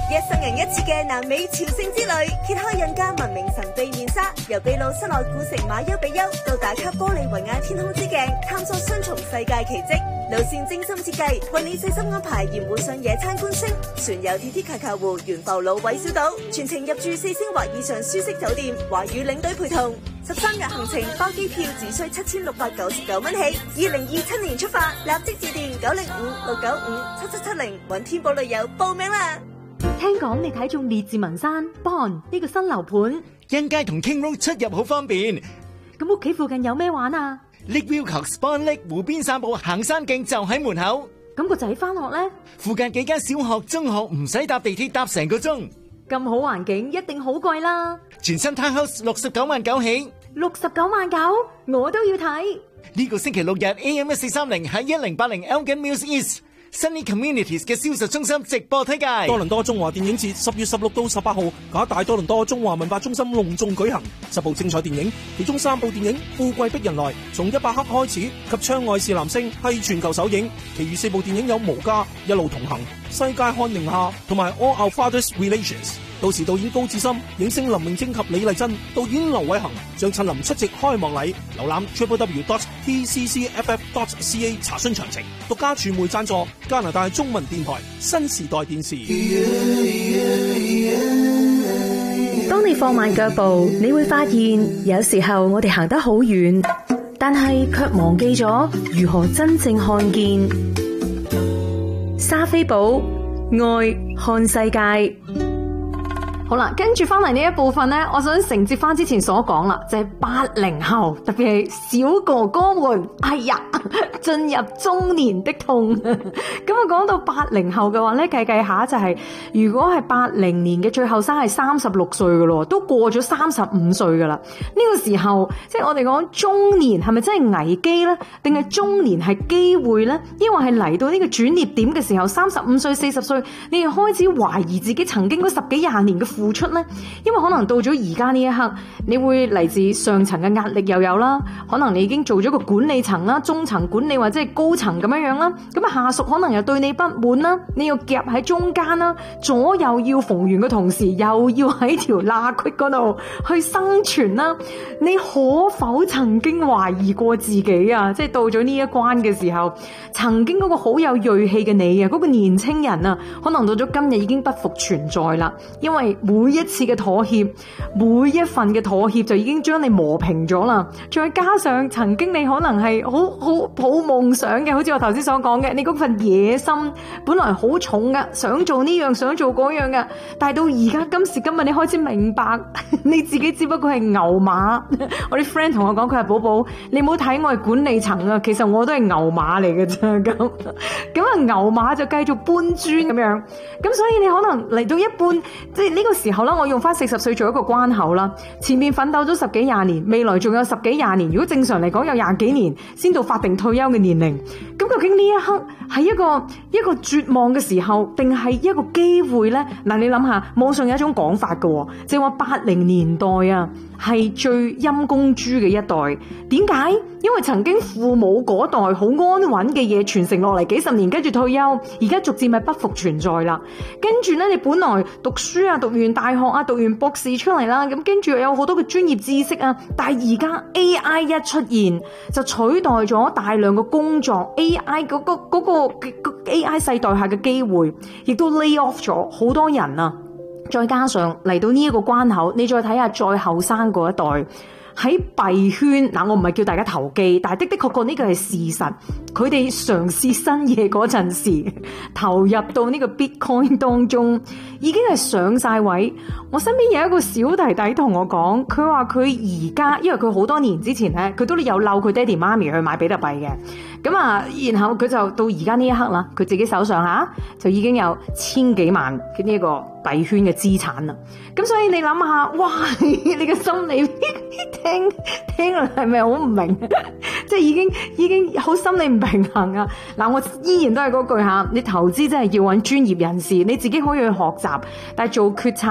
一生人一次嘅南美朝聖之旅，揭開印加文明神秘面紗，由秘魯室內古城馬丘比丘到打卡玻利維亞天空之鏡，探索雙重世界奇蹟。路線精心設計，為你細心安排沿湖上野餐觀星，船遊鐵鐵卡卡湖、懸浮蘆葦小島，全程入住4星或以上舒適酒店，華語領隊陪同。13日行程包機票只需7699蚊起。2027年出發，立即致電905-695-7770揾天寶旅遊報名啦！ 聽講你睇中列治文山 Bond 呢個新樓盤， 欣街同 King Road 出入好方便。 咁屋企附近有咩玩啊 ？Lake Wilcox Bond Lake 湖邊散步行山徑就喺門口。 咁個仔翻學呢？ 附近幾間小學、中學唔使搭地鐵搭成個鐘。 咁好環境一定好貴啦。 全新 Townhouse 69萬9起。 69萬9，我都要睇。 呢個星期六日 AM1430喺1080 Elgin Mills East Sunny Communities 嘅銷售中心直播推介。 多倫多中華電影節10月16到18號，喺大多倫多中華文化中心隆重舉行。10部精彩電影，其中3部電影《富貴逼人來》從100克開始及窗外是男星係全球首映，其餘4部電影有《無家》、一路同行、世界看寧夏同埋 All Our Fathers Relations。到時導演高志森、影星林明禎及李麗珍、導演劉偉恒將親臨出席開幕禮。瀏覽 www.tccff.ca 查詢詳情。獨家傳媒贊助加拿大中文電台新時代電視。 當你放慢腳步，你會發現有時候我哋行得好遠，但係卻忘記咗如何真正看見。莎菲寶愛看世界。 好啦，跟住翻嚟呢一部分呢，我想承接翻之前所講啦，就係80後，特別係小哥哥們，哎呀，進入中年的痛。咁啊，講到80後嘅話呢，計下就係，如果係80年嘅最後生係36歲噶咯，都過咗35歲噶啦。呢個時候，即係我哋講中年係咪真係危機呢？定係中年係機會呢？抑或係嚟到呢個轉捩點嘅時候，35歲、40歲，你又開始懷疑自己曾經嗰10幾20年嘅付出呢？因為可能到咗而家呢一刻，你會嚟自上層嘅壓力又有啦，可能你已經做咗個管理層啦、中層管理或者係高層咁樣啦，咁啊下屬可能又對你不滿啦，你要夾喺中間啦，左右要逢源嘅同時，又要喺條罅隙嗰度去生存啦，你可否曾經懷疑過自己啊？即係到咗呢一關嘅時候，曾經嗰個好有銳氣嘅你啊，嗰個年青人啊，可能到咗今日已經不復存在啦，因為每一次嘅妥協，每一份嘅妥協就已經將你磨平咗啦。再加上曾經你可能係好抱夢想嘅，好似我頭先所講嘅，你嗰份野心本來好重噶，想做呢樣想做嗰樣噶，但係到而家今時今日你開始明白你自己只不過係牛馬。我啲 friend 同我講，佢話寶寶，你唔好睇我係管理層啊，其實我都係牛馬嚟嘅啫。咁啊牛馬就繼續搬磚咁樣，咁所以你可能嚟到一半，即係呢個時候啦，我用翻40歲做一個關口啦。前面奮鬥咗10幾20年，未來仲有10幾20年。如果正常嚟講有20幾年先到法定退休嘅年齡，咁究竟呢一刻係一個絕望嘅時候，定係一個機會呢？嗱，你諗下，網上有一種講法嘅，就係話80年代啊係最陰公豬嘅一代。點解？因為曾經父母嗰代好安穩嘅嘢傳承落嚟幾十年，跟住退休，而家逐漸咪不復存在啦。跟住呢，你本來讀書啊，讀完大學啊，讀完博士出嚟啦，咁跟住又有好多嘅專業知識啊，但係而家 AI 一出現，就取代咗大量嘅工作 ，AI 嗰個 AI 世代下嘅機會，亦都 lay off 咗好多人啊。再加上嚟到呢一個關口，你再睇下再後生嗰一代。喺幣圈嗱，我唔係叫大家投機，但係的確呢個係事實。佢哋嘗試新嘢嗰陣時，投入到呢個 Bitcoin 當中，已經係上晒位。我身邊有一個小弟弟同我講，佢話佢而家，因為佢好多年之前咧，佢都有溜佢爹哋媽咪去買比特幣嘅。咁啊，然後佢就到而家呢一刻啦，佢自己手上就已經有1000幾萬嘅呢一個幣圈嘅資產啦。咁所以你諗下，哇！你嘅心理聽落係咪好唔明？即係已經好心理唔平衡啊！嗱，我依然都係嗰句你投資真係要揾專業人士，你自己可以去學習，但係做決策。